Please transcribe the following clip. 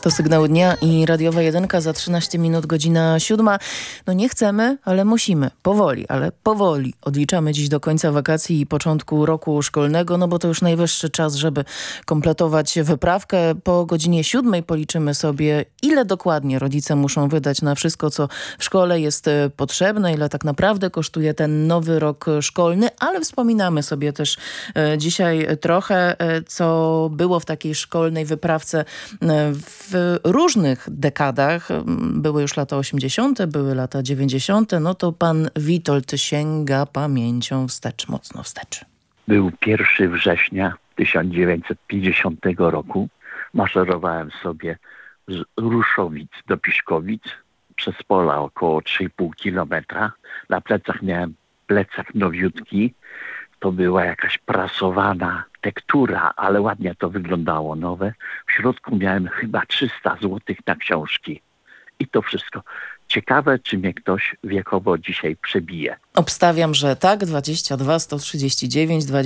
To Sygnał Dnia i Radiowa Jedynka za 13 minut, godzina 7. No nie chcemy, ale musimy. Powoli, ale powoli odliczamy dziś do końca wakacji i początku roku szkolnego, no bo to już najwyższy czas, żeby kompletować wyprawkę. Po godzinie 7 policzymy sobie, ile dokładnie rodzice muszą wydać na wszystko, co w szkole jest potrzebne, ile tak naprawdę kosztuje ten nowy rok szkolny, ale wspominamy sobie też dzisiaj trochę, co było w takiej szkolnej wyprawce w różnych dekadach. Były już lata 80., były lata 90., no to pan Witold sięga pamięcią wstecz, mocno wstecz. Był 1 września 1950 roku. Maszerowałem sobie z Ruszowic do Piśkowic przez pola około 3,5 kilometra. Na plecach miałem plecak nowiutki. To była jakaś prasowana tektura, ale ładnie to wyglądało, nowe. W środku miałem chyba 300 złotych na książki. I to wszystko. Ciekawe, czy mnie ktoś wiekowo dzisiaj przebije. Obstawiam, że tak. 22 139